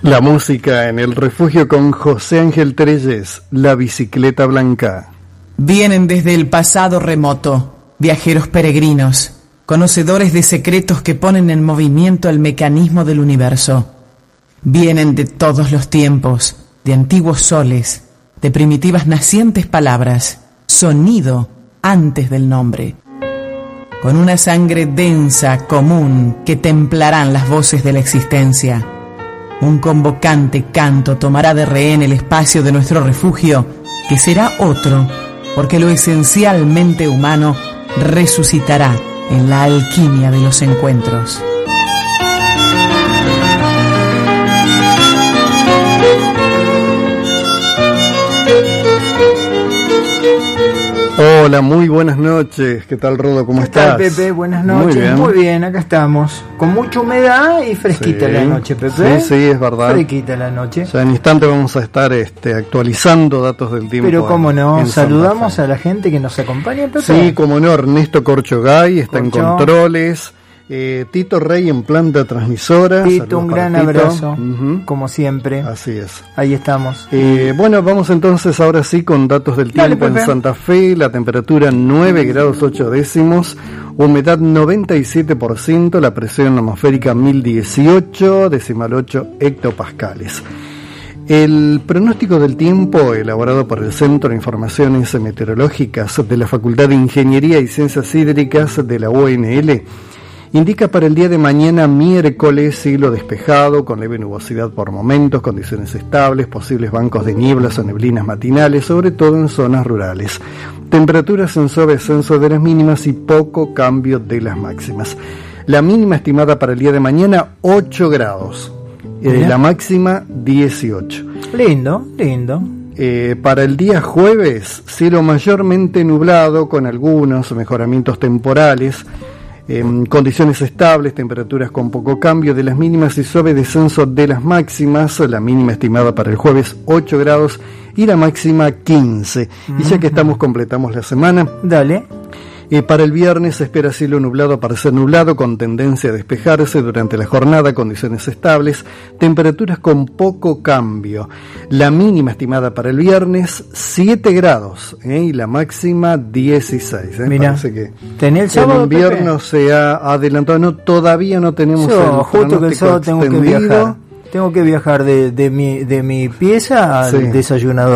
La música en el refugio con José Ángel Trelles, La Bicicleta Blanca. Vienen desde el pasado remoto, viajeros peregrinos, conocedores de secretos que ponen en movimiento el mecanismo del universo. Vienen de todos los tiempos, de antiguos soles, de primitivas nacientes palabras, sonido antes del nombre. Con una sangre densa, común, que templarán las voces de la existencia. Un convocante canto tomará de rehén el espacio de nuestro refugio, que será otro, porque lo esencialmente humano resucitará en la alquimia de los encuentros. Hola, muy buenas noches. ¿Qué tal, Rodo? ¿Cómo estás? ¿Qué tal, Pepe? Buenas noches. Muy bien, acá estamos. Con mucha humedad y fresquita la noche, Pepe. Sí, es verdad. Fresquita la noche. Ya en instante vamos a estar actualizando datos del tiempo. Pero cómo no, saludamos a la gente que nos acompaña, Pepe. Sí, cómo no, Ernesto Corchogay está en controles. Tito Rey en planta transmisora. Tito, un gran abrazo, como siempre. Así es. Ahí estamos. Bueno, vamos entonces ahora sí con datos del tiempo. En Santa Fe, la temperatura 9 grados 8 décimos, humedad 97%, la presión atmosférica 1018, decimal 8 hectopascales. El pronóstico del tiempo, elaborado por el Centro de Informaciones Meteorológicas de la Facultad de Ingeniería y Ciencias Hídricas de la UNL, indica para el día de mañana, miércoles, cielo despejado, con leve nubosidad por momentos, condiciones estables, posibles bancos de nieblas o neblinas matinales, sobre todo en zonas rurales. Temperaturas en suave ascenso de las mínimas y poco cambio de las máximas. La mínima estimada para el día de mañana, 8 grados. La máxima, 18. Lindo, lindo. Para el día jueves, cielo mayormente nublado, con algunos mejoramientos temporales. Condiciones estables, temperaturas con poco cambio de las mínimas y suave descenso de las máximas. La mínima estimada para el jueves 8 grados y la máxima 15. Y ya que estamos, completamos la semana. Dale. Para el viernes se espera cielo nublado a parecer nublado, con tendencia a despejarse durante la jornada, condiciones estables, temperaturas con poco cambio. La mínima estimada para el viernes 7 grados y la máxima 16. Mirá, parece que ¿tenés el sábado, el invierno Pepe? Se ha adelantado. No, todavía no tenemos justo que el sábado tengo que viajar. Tengo que viajar de mi pieza al desayunador.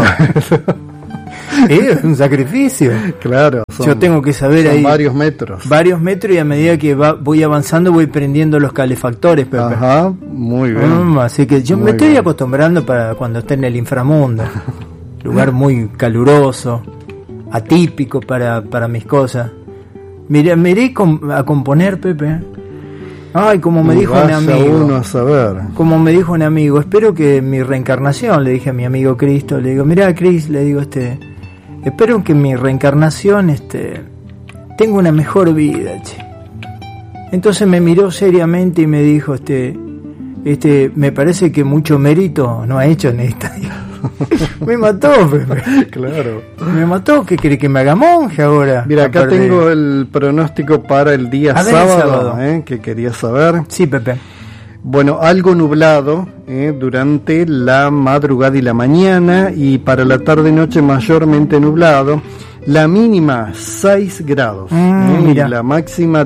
Es un sacrificio. Claro. Yo tengo que saber ahí varios metros. Varios metros, y a medida que voy avanzando voy prendiendo los calefactores, Pepe. Ajá, muy bien. Así que yo me estoy acostumbrando para cuando esté en el inframundo. Lugar muy caluroso, atípico para mis cosas. Miré a componer, Pepe. Ay, como me dijo un amigo. Uno a saber. Como me dijo un amigo, espero que mi reencarnación, le dije a mi amigo Cristo, le digo, mirá, Cris, le digo, espero que mi reencarnación tenga una mejor vida, che. Entonces me miró seriamente y me dijo, me parece que mucho mérito no ha hecho en esta. Me mató, Pepe. Claro. Me mató. ¿Qué quiere que me haga monje ahora? Mira, acá tengo el pronóstico para el día sábado. Que quería saber. Sí, Pepe. Bueno, algo nublado durante la madrugada y la mañana, y para la tarde-noche mayormente nublado. La mínima 6 grados y la máxima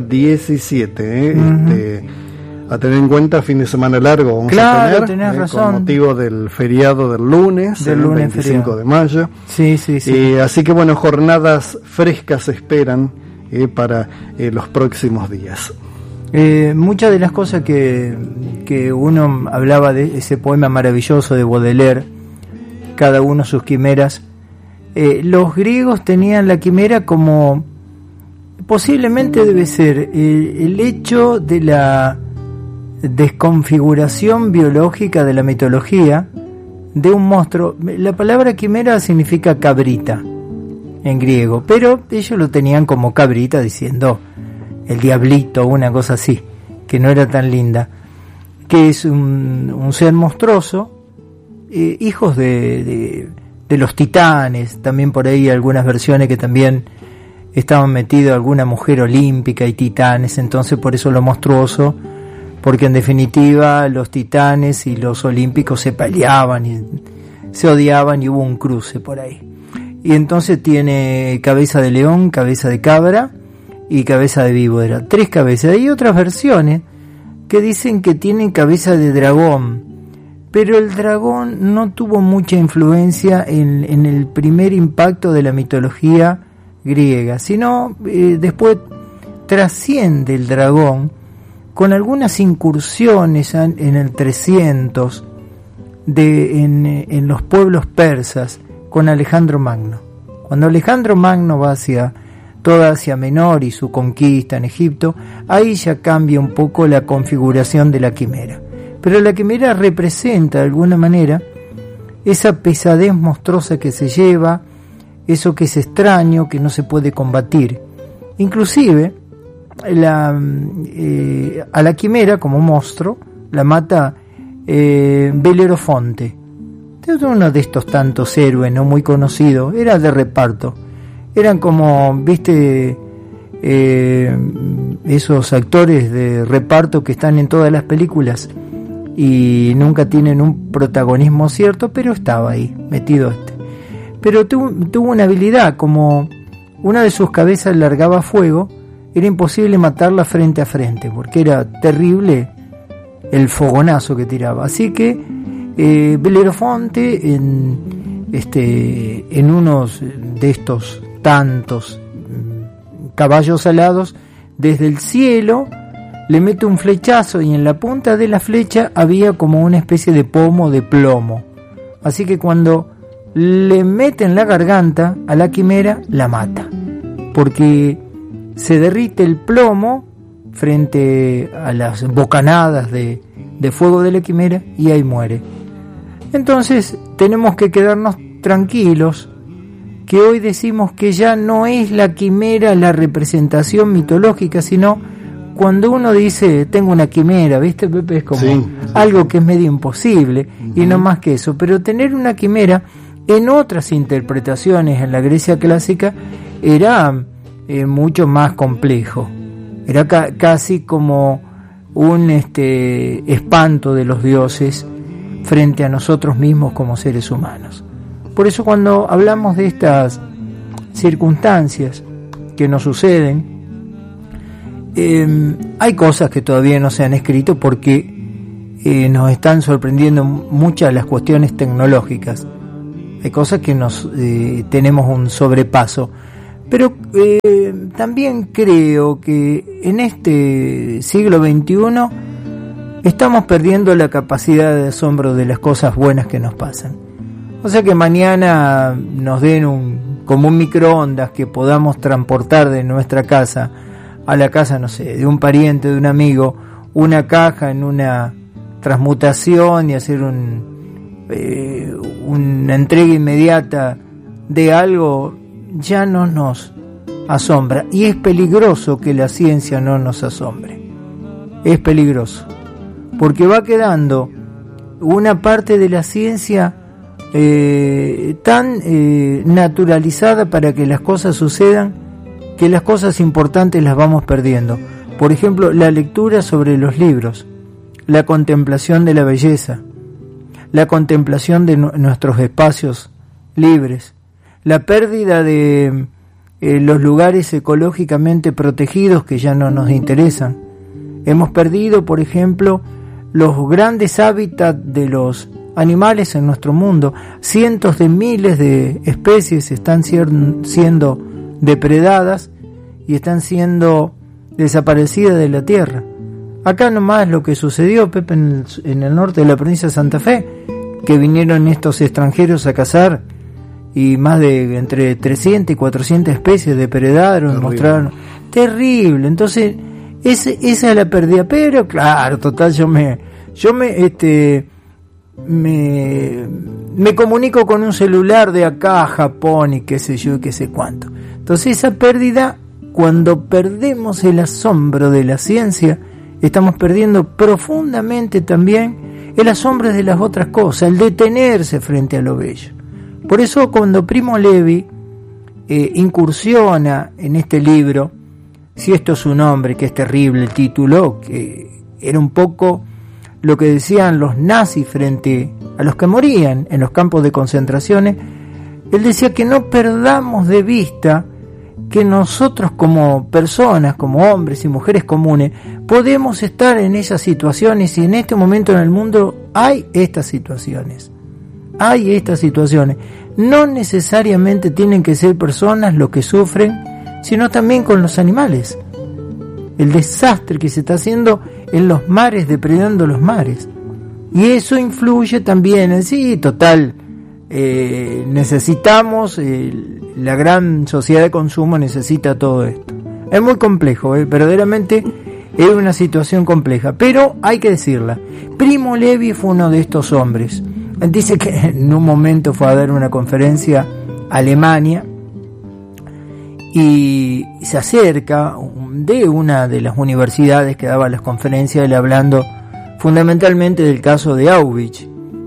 17. A tener en cuenta, fin de semana largo vamos a tener, tenés razón, con motivo del feriado del lunes, el 25 feriado. De mayo. Sí. Así que bueno, jornadas frescas se esperan para los próximos días. Muchas de las cosas que uno hablaba de ese poema maravilloso de Baudelaire, cada uno sus quimeras, los griegos tenían la quimera como, posiblemente debe ser el hecho de la desconfiguración biológica de la mitología de un monstruo. La palabra quimera significa cabrita en griego, pero ellos lo tenían como cabrita, diciendo el diablito, una cosa así, que no era tan linda, que es un ser monstruoso, hijos de los titanes. También por ahí algunas versiones que también estaban metidos alguna mujer olímpica y titanes, entonces por eso lo monstruoso porque en definitiva los titanes y los olímpicos se peleaban y se odiaban y hubo un cruce por ahí. Y entonces tiene cabeza de león, cabeza de cabra y cabeza de víbora, 3 cabezas. Hay otras versiones que dicen que tiene cabeza de dragón, pero el dragón no tuvo mucha influencia en el primer impacto de la mitología griega, sino después trasciende el dragón con algunas incursiones en el 300 en los pueblos persas con Alejandro Magno. Cuando Alejandro Magno va hacia toda Asia Menor y su conquista en Egipto, ahí ya cambia un poco la configuración de la quimera. Pero la quimera representa de alguna manera esa pesadez monstruosa que se lleva, eso que es extraño, que no se puede combatir. Inclusive a la quimera como monstruo la mata Belerofonte, uno de estos tantos héroes no muy conocidos, era de reparto, eran como, viste, esos actores de reparto que están en todas las películas y nunca tienen un protagonismo cierto, pero estaba ahí metido pero tuvo una habilidad, como una de sus cabezas largaba fuego, era imposible matarla frente a frente porque era terrible el fogonazo que tiraba. Así que Belerofonte en unos de estos tantos caballos alados, desde el cielo le mete un flechazo y en la punta de la flecha había como una especie de pomo de plomo. Así que cuando le mete en la garganta a la quimera, la mata, porque se derrite el plomo frente a las bocanadas de fuego de la quimera y ahí muere. Entonces tenemos que quedarnos tranquilos, que hoy decimos que ya no es la quimera la representación mitológica, sino cuando uno dice tengo una quimera, ¿viste, Pepe? Es como algo que es medio imposible, y no más que eso. Pero tener una quimera en otras interpretaciones en la Grecia clásica era mucho más complejo, era casi como un espanto de los dioses frente a nosotros mismos como seres humanos. Por eso cuando hablamos de estas circunstancias que nos suceden, hay cosas que todavía no se han escrito porque nos están sorprendiendo muchas las cuestiones tecnológicas. Hay cosas que tenemos un sobrepaso, pero también creo que en este siglo XXI estamos perdiendo la capacidad de asombro de las cosas buenas que nos pasan. O sea que mañana nos den como un microondas que podamos transportar de nuestra casa a la casa, no sé, de un pariente, de un amigo, una caja en una transmutación y hacer una entrega inmediata de algo, ya no nos asombra. Y es peligroso que la ciencia no nos asombre. Es peligroso, porque va quedando una parte de la ciencia tan naturalizada para que las cosas sucedan, que las cosas importantes las vamos perdiendo. Por ejemplo, la lectura sobre los libros, la contemplación de la belleza, la contemplación de nuestros espacios libres, la pérdida de los lugares ecológicamente protegidos que ya no nos interesan. Hemos perdido, por ejemplo, los grandes hábitats de los animales en nuestro mundo. Cientos de miles de especies están siendo depredadas y están siendo desaparecidas de la tierra. Acá nomás lo que sucedió, Pepe, en el norte de la provincia de Santa Fe, que vinieron estos extranjeros a cazar y más de entre 300 y 400 especies depredaron, mostraron. Terrible. Entonces esa es la pérdida. Pero claro, total, yo me comunico con un celular de acá a Japón y qué sé yo y qué sé cuánto. Entonces esa pérdida, cuando perdemos el asombro de la ciencia, estamos perdiendo profundamente también el asombro de las otras cosas, el detenerse frente a lo bello. Por eso cuando Primo Levi incursiona en este libro, si esto es un hombre, que es terrible el título, que era un poco lo que decían los nazis frente a los que morían en los campos de concentraciones. Él decía que no perdamos de vista que nosotros como personas, como hombres y mujeres comunes, podemos estar en esas situaciones, y en este momento en el mundo hay estas situaciones. Hay estas situaciones. No necesariamente tienen que ser personas los que sufren, sino también con los animales. El desastre que se está haciendo en los mares, depredando los mares. Y eso influye también en sí, total. Necesitamos, la gran sociedad de consumo necesita todo esto. Es muy complejo, verdaderamente es una situación compleja, pero hay que decirla. Primo Levi fue uno de estos hombres. Dice que en un momento fue a dar una conferencia a Alemania y se acerca de una de las universidades que daba las conferencias, él hablando fundamentalmente del caso de Auschwitz.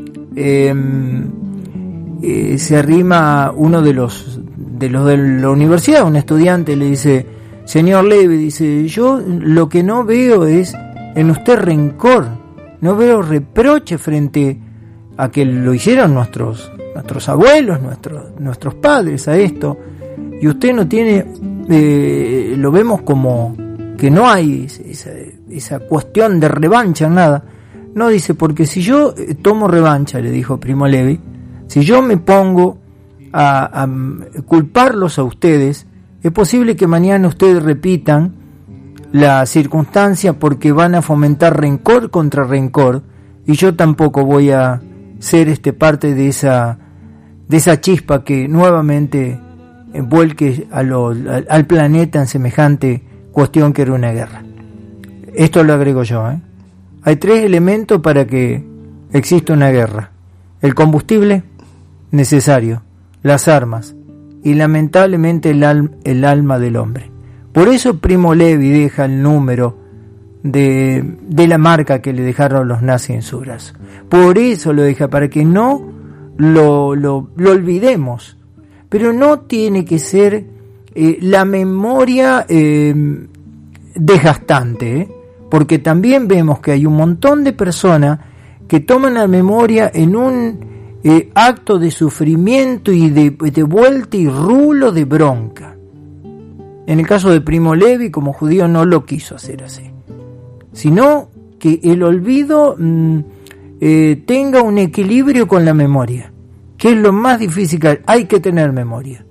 Se arrima uno de los de la universidad, un estudiante, le dice: señor Levi, dice, yo lo que no veo es en usted rencor, no veo reproche frente a que lo hicieron nuestros abuelos, nuestros padres a esto, y usted no tiene, lo vemos como que no hay esa cuestión de revancha, nada. No, dice, porque si yo tomo revancha, le dijo Primo Levi, si yo me pongo a culparlos a ustedes, es posible que mañana ustedes repitan la circunstancia porque van a fomentar rencor contra rencor, y yo tampoco voy a ser parte de esa chispa que nuevamente vuelque al planeta en semejante cuestión que era una guerra. Esto lo agrego yo, Hay 3 elementos para que exista una guerra: el combustible necesario, las armas y lamentablemente el alma del hombre. Por eso Primo Levi deja el número de la marca que le dejaron los nazis en su brazo. Por eso lo deja, para que no lo olvidemos. Pero no tiene que ser la memoria desgastante, porque también vemos que hay un montón de personas que toman la memoria en un acto de sufrimiento y de vuelta y rulo de bronca. En el caso de Primo Levi, como judío, no lo quiso hacer así, sino que el olvido tenga un equilibrio con la memoria, que es lo más difícil. Hay que tener memoria,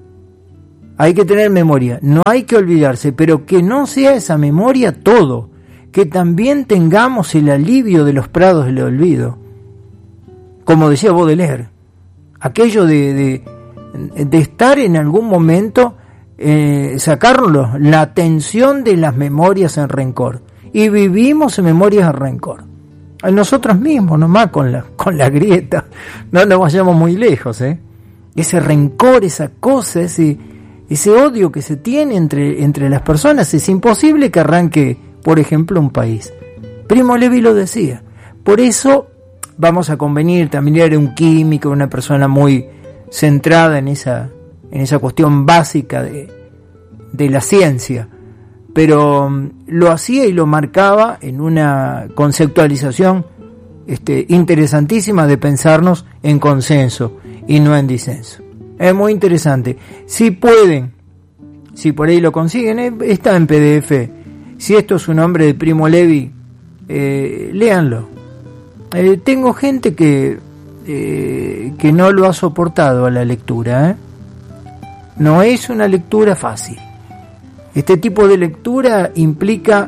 no hay que olvidarse, pero que no sea esa memoria todo, que también tengamos el alivio de los prados del olvido, como decía Baudelaire, aquello de estar en algún momento, sacarnos la tensión de las memorias en rencor, y vivimos en memorias en rencor, a nosotros mismos nomás, con la grieta, no nos vayamos muy lejos, ese rencor, esa cosa, ese odio que se tiene entre las personas. Es imposible que arranque, por ejemplo, un país. Primo Levi lo decía. Por eso vamos a convenir, también era un químico, una persona muy centrada en esa cuestión básica de la ciencia, pero lo hacía y lo marcaba en una conceptualización interesantísima de pensarnos en consenso y no en disenso. Es muy interesante. Si pueden, si por ahí lo consiguen, está en PDF. Si esto es un nombre de Primo Levi, léanlo. Tengo gente que no lo ha soportado a la lectura, No es una lectura fácil. Este tipo de lectura implica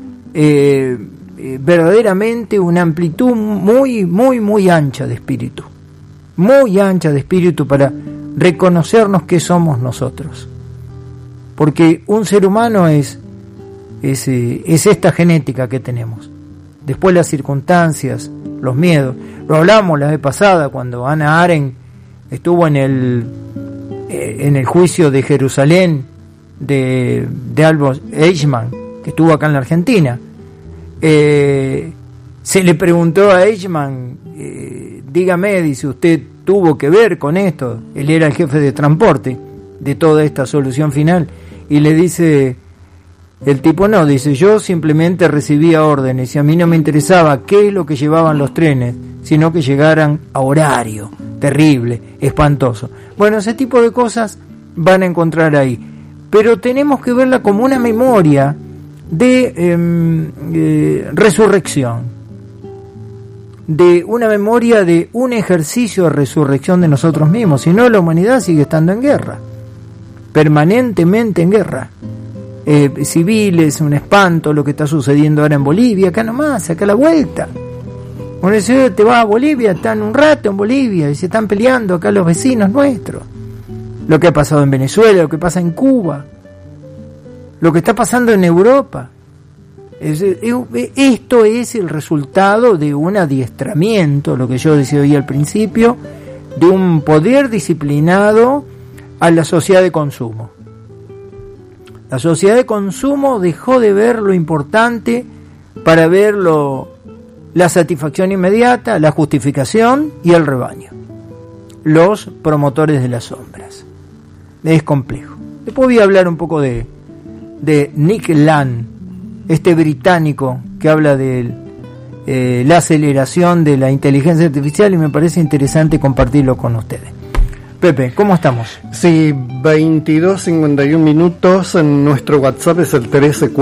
verdaderamente una amplitud muy, muy, muy ancha de espíritu. Muy ancha de espíritu para reconocernos que somos nosotros. Porque un ser humano es esta genética que tenemos. Después las circunstancias, los miedos. Lo hablamos la vez pasada cuando Hannah Arendt estuvo en el juicio de Jerusalén de Albert Eichmann, que estuvo acá en la Argentina. Se le preguntó a Eichmann, dígame, dice, ¿usted tuvo que ver con esto? Él era el jefe de transporte de toda esta solución final, y le dice, El tipo no, dice, yo simplemente recibía órdenes y a mí no me interesaba qué es lo que llevaban los trenes, sino que llegaran a horario. Terrible, espantoso. Bueno, ese tipo de cosas van a encontrar ahí. Pero tenemos que verla como una memoria de resurrección. De una memoria de un ejercicio de resurrección de nosotros mismos. Si no, la humanidad sigue estando en guerra. Permanentemente en guerra. Civiles, un espanto, lo que está sucediendo ahora en Bolivia, acá nomás, acá a la vuelta. Uno dice, te vas a Bolivia, están un rato en Bolivia y se están peleando acá los vecinos nuestros. Lo que ha pasado en Venezuela, lo que pasa en Cuba, lo que está pasando en Europa. Esto es el resultado de un adiestramiento, lo que yo decía hoy al principio, de un poder disciplinado a la sociedad de consumo. La sociedad de consumo dejó de ver lo importante para ver la satisfacción inmediata, la justificación y el rebaño. Los promotores de las sombras. Es complejo. Después voy a hablar un poco de Nick Land, este británico que habla de la aceleración de la inteligencia artificial, y me parece interesante compartirlo con ustedes. Pepe, ¿cómo estamos? Sí, 22:51 minutos. En nuestro WhatsApp es el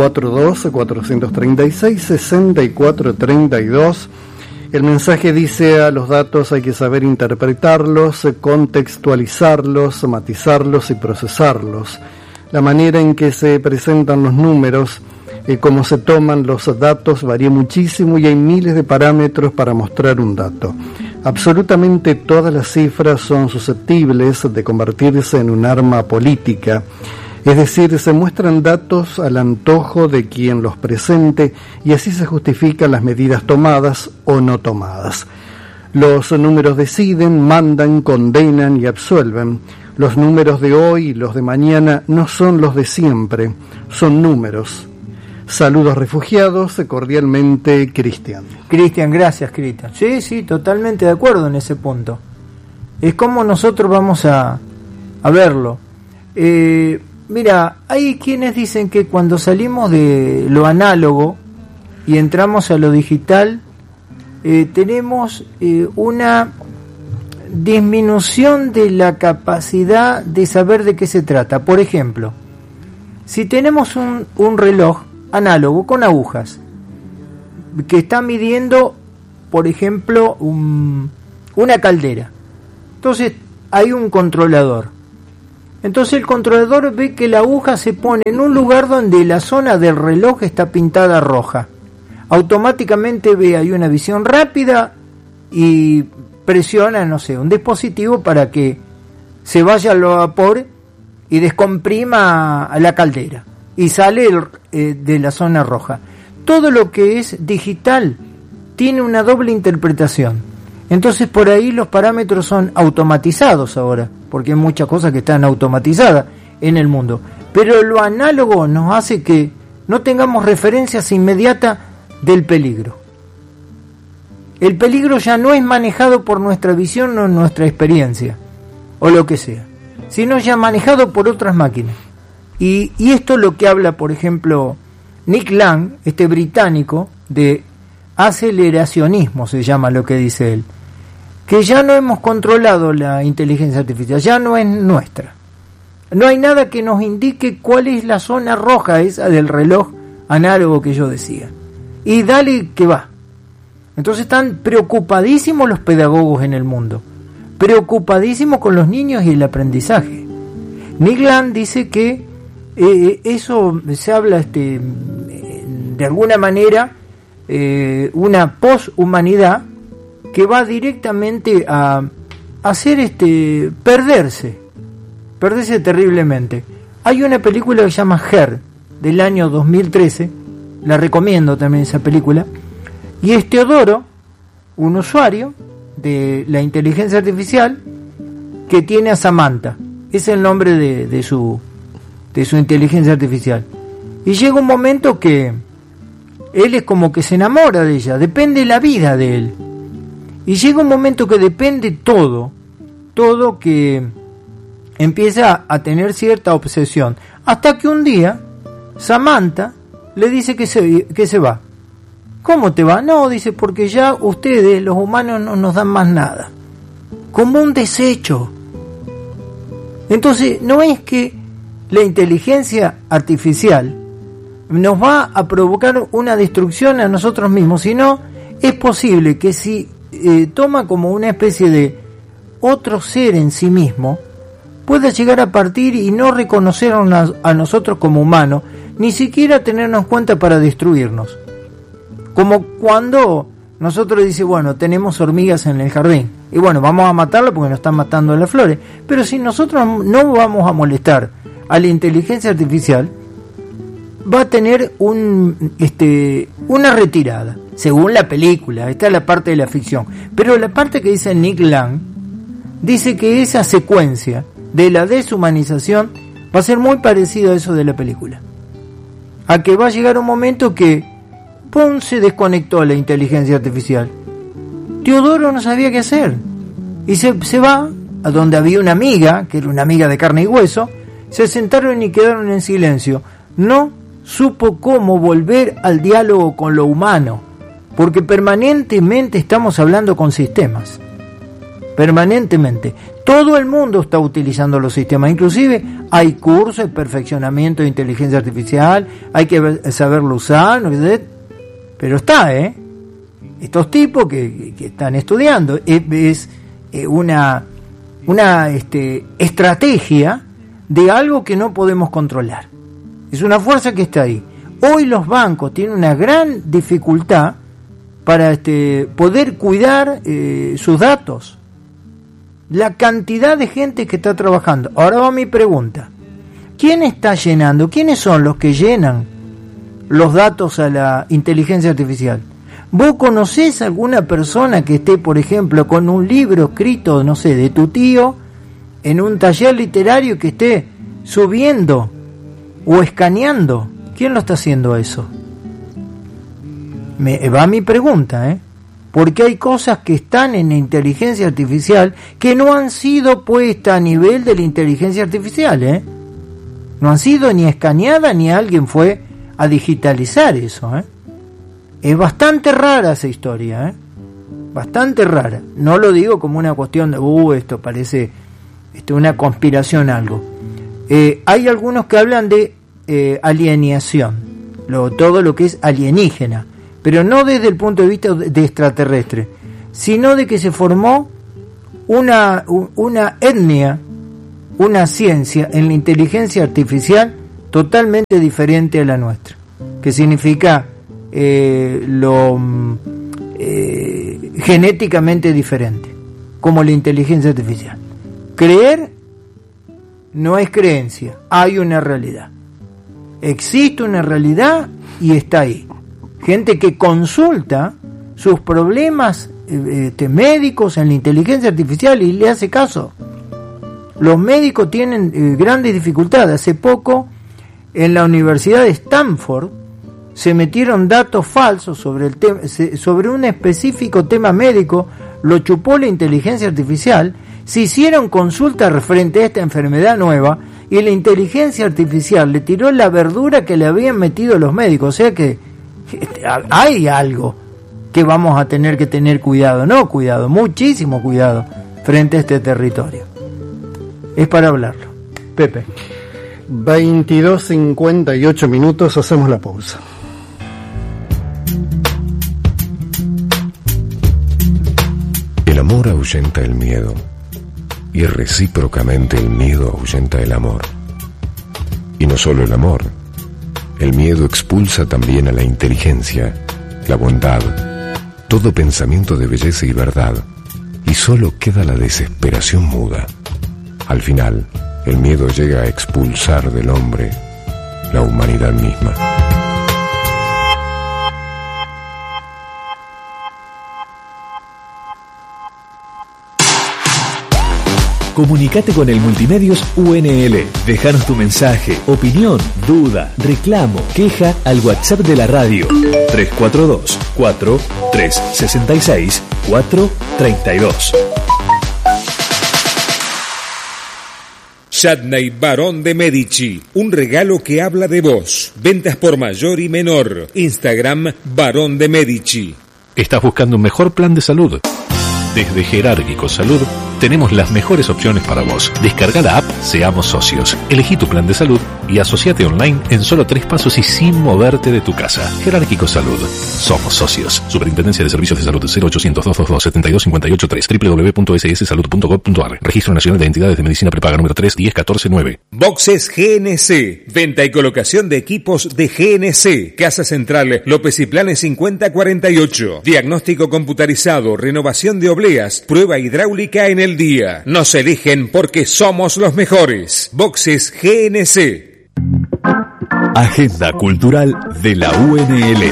1342-436-6432. El mensaje dice: a los datos hay que saber interpretarlos, contextualizarlos, matizarlos y procesarlos. La manera en que se presentan los números, cómo se toman los datos varía muchísimo y hay miles de parámetros para mostrar un dato. Absolutamente todas las cifras son susceptibles de convertirse en un arma política, es decir, se muestran datos al antojo de quien los presente y así se justifican las medidas tomadas o no tomadas. Los números deciden, mandan, condenan y absuelven. Los números de hoy y los de mañana no son los de siempre, son números. Saludos refugiados, cordialmente Cristian. Cristian, gracias Cristian. Sí, totalmente de acuerdo en ese punto. Es como nosotros vamos a verlo. Mira, hay quienes dicen que cuando salimos de lo análogo y entramos a lo digital, tenemos una disminución de la capacidad de saber de qué se trata. Por ejemplo, si tenemos un reloj análogo con agujas que está midiendo, por ejemplo, una caldera, entonces hay un controlador. Entonces el controlador ve que la aguja se pone en un lugar donde la zona del reloj está pintada roja. Automáticamente ve, hay una visión rápida y presiona, un dispositivo para que se vaya al vapor y descomprima a la caldera y sale de la zona roja. Todo lo que es digital tiene una doble interpretación. Entonces por ahí los parámetros son automatizados ahora, porque hay muchas cosas que están automatizadas en el mundo. Pero lo análogo nos hace que no tengamos referencias inmediatas del peligro. El peligro ya no es manejado por nuestra visión o nuestra experiencia, o lo que sea, sino ya manejado por otras máquinas. Y esto es lo que habla, por ejemplo, Nick Land, este británico, de aceleracionismo, se llama lo que dice él, que ya no hemos controlado la inteligencia artificial, ya no es nuestra. No hay nada que nos indique cuál es la zona roja esa del reloj análogo que yo decía. Y dale que va. Entonces están preocupadísimos los pedagogos en el mundo, preocupadísimos con los niños y el aprendizaje. Nick Land dice que eso se habla de alguna manera una poshumanidad que va directamente a hacer perderse terriblemente. Hay una película que se llama Her del año 2013, la recomiendo también esa película, y es Teodoro, un usuario de la inteligencia artificial que tiene a Samantha, es el nombre de su inteligencia artificial, y llega un momento que él es como que se enamora de ella, depende la vida de él, y llega un momento que depende todo que empieza a tener cierta obsesión, hasta que un día Samantha le dice que se va. ¿Cómo te va? No, dice, porque ya ustedes, los humanos, no nos dan más nada. Como un desecho. Entonces, no es que la inteligencia artificial nos va a provocar una destrucción a nosotros mismos, sino es posible que si toma como una especie de otro ser en sí mismo, pueda llegar a partir y no reconocernos a nosotros como humanos, ni siquiera tenernos en cuenta para destruirnos. Como cuando nosotros dice, bueno, tenemos hormigas en el jardín, y bueno, vamos a matarlas porque nos están matando las flores, pero si nosotros no vamos a molestar a la inteligencia artificial, va a tener una retirada, según la película. Esta es la parte de la ficción, pero la parte que dice Nick Land dice que esa secuencia de la deshumanización va a ser muy parecido a eso de la película, a que va a llegar un momento que ¡pum! Se desconectó la inteligencia artificial. Teodoro no sabía qué hacer y se va a donde había una amiga, que era una amiga de carne y hueso. Se sentaron y quedaron en silencio. No supo cómo volver al diálogo con lo humano, porque permanentemente estamos hablando con sistemas. Permanentemente. Todo el mundo está utilizando los sistemas. Inclusive hay cursos de perfeccionamiento de inteligencia artificial, hay que saberlo usar, pero está, estos tipos que están estudiando, es una estrategia de algo que no podemos controlar. Es una fuerza que está ahí. Hoy los bancos tienen una gran dificultad para poder cuidar sus datos. La cantidad de gente que está trabajando. Ahora va mi pregunta. ¿Quién está llenando? ¿Quiénes son los que llenan los datos a la inteligencia artificial? ¿Vos conocés alguna persona que esté, por ejemplo, con un libro escrito, no sé, de tu tío, en un taller literario, que esté subiendo o escaneando? ¿Quién lo está haciendo eso? Va mi pregunta, porque hay cosas que están en la inteligencia artificial que no han sido puestas a nivel de la inteligencia artificial, no han sido ni escaneadas ni alguien fue a digitalizar eso, Es bastante rara esa historia, bastante rara. No lo digo como una cuestión de esto parece una conspiración, algo. Hay algunos que hablan de alienación, todo lo que es alienígena, pero no desde el punto de vista de extraterrestre, sino de que se formó una etnia, una ciencia en la inteligencia artificial totalmente diferente a la nuestra, que significa genéticamente diferente, como la inteligencia artificial. Creer no es creencia, hay una realidad, existe una realidad y está ahí. Gente que consulta sus problemas médicos en la inteligencia artificial y le hace caso. Los médicos tienen grandes dificultades. Hace poco en la Universidad de Stanford se metieron datos falsos sobre un específico tema médico, lo chupó la inteligencia artificial, se hicieron consultas referente a esta enfermedad nueva y la inteligencia artificial le tiró la verdura que le habían metido los médicos. O sea que hay algo que vamos a tener que tener cuidado, muchísimo cuidado frente a este territorio. Es para hablarlo. Pepe. 22:58 minutos, hacemos la pausa. El amor ahuyenta el miedo y recíprocamente el miedo ahuyenta el amor. Y no solo el amor, el miedo expulsa también a la inteligencia, la bondad, todo pensamiento de belleza y verdad, y solo queda la desesperación muda. Al final, el miedo llega a expulsar del hombre la humanidad misma. Comunicate con el Multimedios UNL. Déjanos tu mensaje, opinión, duda, reclamo, queja al WhatsApp de la radio 342-4366-432. Chutney Barón de Medici, un regalo que habla de vos. Ventas por mayor y menor. Instagram Barón de Medici. ¿Estás buscando un mejor plan de salud? Desde Jerárquico Salud tenemos las mejores opciones para vos. Descarga la app Seamos Socios. Elegí tu plan de salud y asociate online en solo 3 pasos y sin moverte de tu casa. Jerárquico Salud. Somos socios. Superintendencia de Servicios de Salud 0800-222-72583 www.sssalud.gov.ar. Registro Nacional de Entidades de Medicina Prepaga número 3-10-14-9. Boxes GNC. Venta y colocación de equipos de GNC. Casa Central López y Planes 5048. Diagnóstico computarizado. Renovación de obleas. Prueba hidráulica en el día. Nos eligen porque somos los mejores. Boxes GNC. Agenda Cultural de la UNL.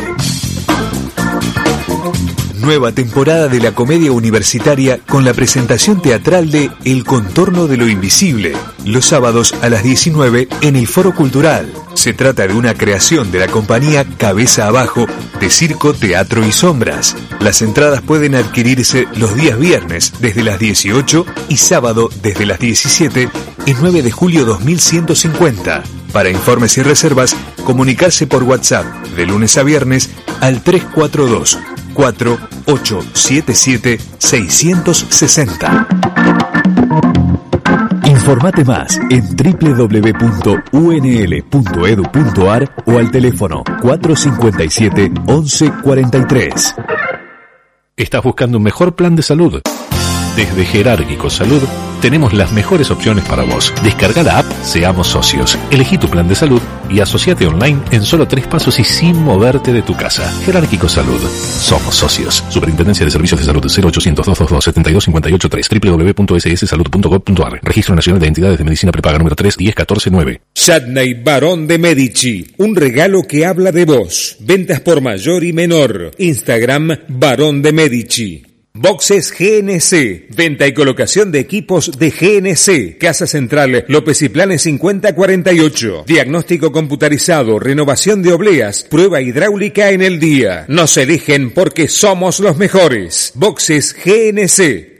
Nueva temporada de la comedia universitaria con la presentación teatral de El contorno de lo invisible, los sábados a las 19 en el Foro Cultural. Se trata de una creación de la compañía Cabeza Abajo de Circo, Teatro y Sombras. Las entradas pueden adquirirse los días viernes desde las 18 y sábado desde las 17 en 9 de julio 2150. Para informes y reservas, comunicarse por WhatsApp de lunes a viernes al 342-4877-660. Informate más en www.unl.edu.ar o al teléfono 457-1143. ¿Estás buscando un mejor plan de salud? Desde Jerárquico Salud tenemos las mejores opciones para vos. Descarga la app Seamos Socios. Elegí tu plan de salud y asociate online en solo 3 pasos y sin moverte de tu casa. Jerárquico Salud. Somos socios. Superintendencia de Servicios de Salud 0800-222-72583 www.sssalud.gov.ar. Registro Nacional de Entidades de Medicina Prepaga número 3-10-14-9. Chutney Barón de Medici, un regalo que habla de vos. Ventas por mayor y menor. Instagram Barón de Medici. Boxes GNC. Venta y colocación de equipos de GNC. Casa Central López y Planes 5048. Diagnóstico computarizado. Renovación de obleas. Prueba hidráulica en el día. Nos eligen porque somos los mejores. Boxes GNC.